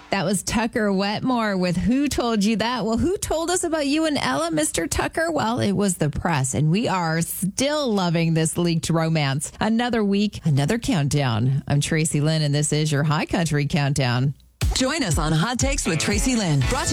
That was Tucker Wetmore with Who Told You That? Well, who told us about you and Ella, Mr. Tucker? Well, it was the press, and we are still loving this leaked romance. Another week, another countdown. I'm Tracy Lynn, and this is your High Country Countdown. Join us on Hot Takes with Tracy Lynn. Brought